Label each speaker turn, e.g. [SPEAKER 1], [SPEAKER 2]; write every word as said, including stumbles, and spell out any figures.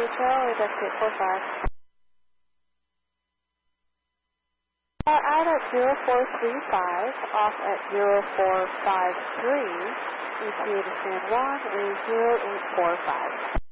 [SPEAKER 1] Hotel, Index eight four five. Uh, out at zero four three five, off at zero four five three, E T A to San Juan is zero eight four five.